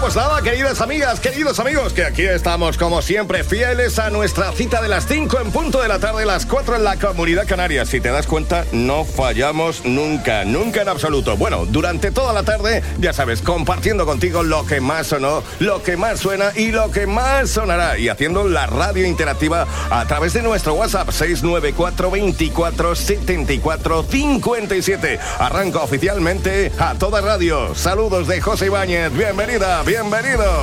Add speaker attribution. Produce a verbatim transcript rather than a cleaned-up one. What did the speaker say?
Speaker 1: Pues nada, queridas amigas, queridos amigos, que aquí estamos como siempre fieles a nuestra cita de las cinco en punto de la tarde, las cuatro en la Comunidad Canaria. Si te das cuenta, no fallamos nunca, nunca en absoluto. Bueno, durante toda la tarde, ya sabes, compartiendo contigo lo que más sonó, lo que más suena y lo que más sonará. Y haciendo la radio interactiva a través de nuestro WhatsApp seis nueve cuatro, veinticuatro, setenta y cuatro, cincuenta y siete. Arranca oficialmente a toda radio. Saludos de José Ibáñez. Bienvenida, bienvenido.